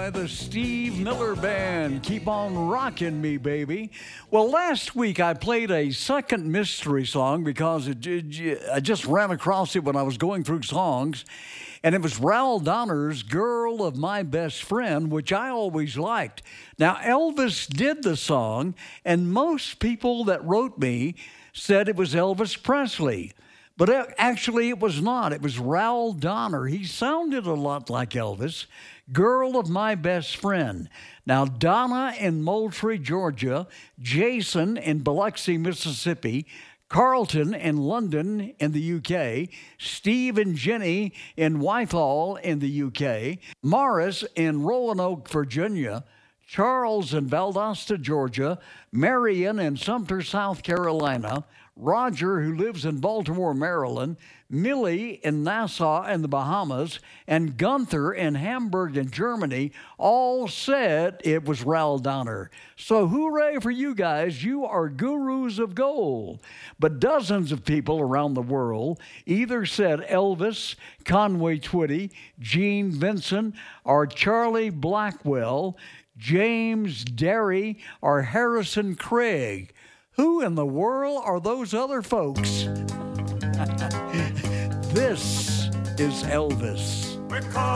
by the Steve Miller Band. Keep on rocking me, baby. Well, last week I played a second mystery song because I just ran across it when I was going through songs. And it was Raul Donner's Girl of My Best Friend, which I always liked. Now, Elvis did the song, and most people that wrote me said it was Elvis Presley. But actually, it was not. It was Raul Donner. He sounded a lot like Elvis. Girl of My Best Friend. Now, Donna in Moultrie, Georgia, Jason in Biloxi, Mississippi, Carlton in London in the UK, Steve and Jenny in Whitehall in the UK, Morris in Roanoke, Virginia, Charles in Valdosta, Georgia, Marion in Sumter, South Carolina, Roger, who lives in Baltimore, Maryland, Millie in Nassau and the Bahamas, and Gunther in Hamburg in Germany all said it was Raul Donner. So hooray for you guys. You are gurus of gold. But dozens of people around the world either said Elvis, Conway Twitty, Gene Vincent, or Charlie Blackwell, James Derry, or Harrison Craig. Who in the world are those other folks? This is Elvis.